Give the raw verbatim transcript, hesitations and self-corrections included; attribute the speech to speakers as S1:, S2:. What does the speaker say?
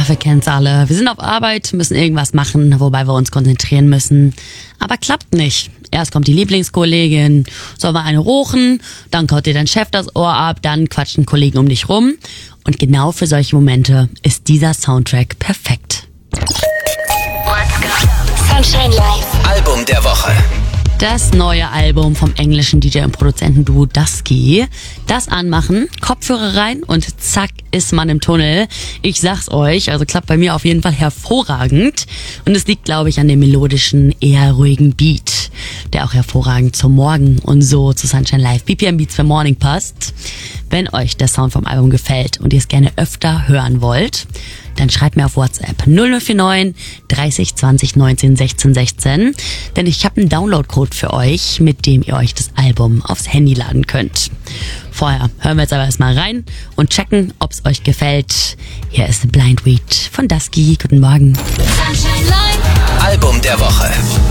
S1: wir kennen's alle. Wir sind auf Arbeit, müssen irgendwas machen, wobei wir uns konzentrieren müssen. Aber klappt nicht. Erst kommt die Lieblingskollegin, soll mal eine rochen, dann kaut dir dein Chef das Ohr ab, dann quatscht ein Kollege um dich rum. Und genau für solche Momente ist dieser Soundtrack perfekt.
S2: Sunshine Live.
S3: Album der Woche.
S1: Das neue Album vom englischen D J und Produzentenduo Dusky. Das anmachen, Kopfhörer rein und zack ist man im Tunnel. Ich sag's euch, also klappt bei mir auf jeden Fall hervorragend. Und es liegt, glaube ich, an dem melodischen, eher ruhigen Beat, der auch hervorragend zum Morgen und so zu Sunshine Live B P M Beats für Morning passt. Wenn euch der Sound vom Album gefällt und ihr es gerne öfter hören wollt, dann schreibt mir auf WhatsApp null null vier neun dreißig zwanzig neunzehn sechzehn sechzehn, denn ich habe einen Downloadcode für euch, mit dem ihr euch das Album aufs Handy laden könnt. Vorher hören wir jetzt aber erstmal rein und checken, ob es euch gefällt. Hier ist Blind Weed von Dusky. Guten Morgen.
S2: Sunshine Live.
S3: Album der Woche.